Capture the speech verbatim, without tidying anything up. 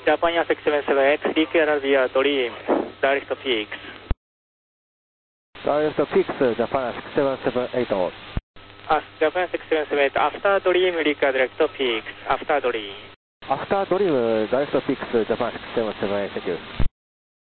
Japan Air six seven seven eight, declared via Dream, direct fix. Direct fix, Japan six seven seven eight. Uh, Japan six seven seven eight, after Dream, declared direct fix, after Dream. After Dream, direct fix, Japan six seven seven eight, thank you.